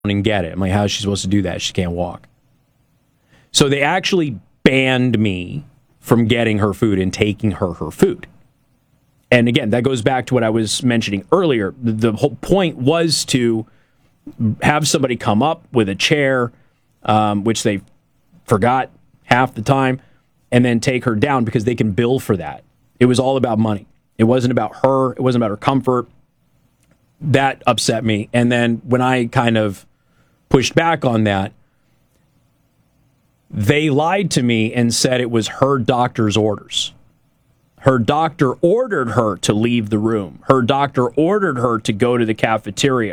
and get it. I'm like, how is she supposed to do that? She can't walk. So they actually banned me from getting her food and taking her food. And again, that goes back to what I was mentioning earlier. The whole point was to have somebody come up with a chair, which they forgot half the time, and then take her down because they can bill for that. It was all about money. It wasn't about her. It wasn't about her comfort. That upset me. And then when I kind of pushed back on that, they lied to me and said it was her doctor's orders. Her doctor ordered her to leave the room. Her doctor ordered her to go to the cafeteria.